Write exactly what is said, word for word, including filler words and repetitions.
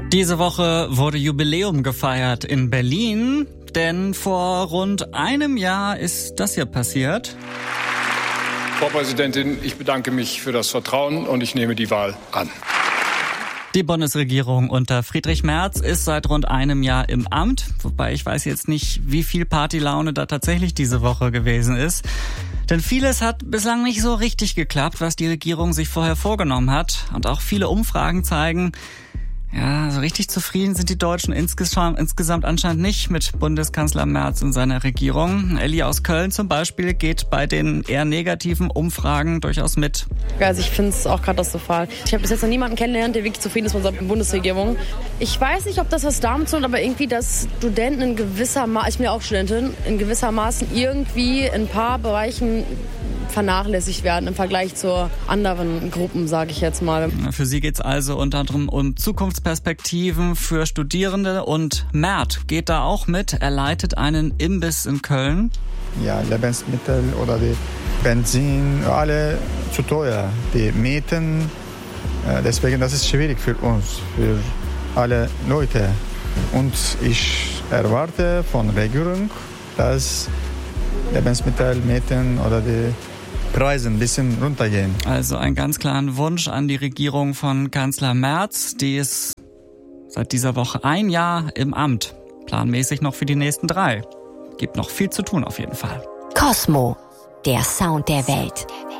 Diese Woche wurde Jubiläum gefeiert in Berlin, denn vor rund einem Jahr ist das hier passiert. Frau Präsidentin, ich bedanke mich für das Vertrauen und ich nehme die Wahl an. Die Bundesregierung unter Friedrich Merz ist seit rund einem Jahr im Amt, wobei ich weiß jetzt nicht, wie viel Partylaune da tatsächlich diese Woche gewesen ist. Denn vieles hat bislang nicht so richtig geklappt, was die Regierung sich vorher vorgenommen hat. Und auch viele Umfragen zeigen, ja, so richtig zufrieden sind die Deutschen insgesamt, insgesamt anscheinend nicht mit Bundeskanzler Merz und seiner Regierung. Elli aus Köln zum Beispiel geht bei den eher negativen Umfragen durchaus mit. Also ich finde es auch katastrophal. Ich habe bis jetzt noch niemanden kennengelernt, der wirklich zufrieden ist mit unserer Bundesregierung. Ich weiß nicht, ob das was damit zu tun hat, aber irgendwie, dass Studenten in gewisser Maßen, ich bin ja auch Studentin, in gewisser Maßen irgendwie in ein paar Bereichen vernachlässigt werden im Vergleich zu anderen Gruppen, sage ich jetzt mal. Für sie geht es also unter anderem um Zukunftsperspektiven für Studierende und Mert geht da auch mit. Er leitet einen Imbiss in Köln. Ja, Lebensmittel oder die Benzin, alle zu teuer. Die Mieten, deswegen das ist schwierig für uns, für alle Leute. Und ich erwarte von der Regierung, dass Lebensmittel, Mieten oder die Preise ein bisschen runtergehen. Also einen ganz klaren Wunsch an die Regierung von Kanzler Merz. Die ist seit dieser Woche ein Jahr im Amt. Planmäßig noch für die nächsten drei. Gibt noch viel zu tun auf jeden Fall. Cosmo, der Sound der Welt.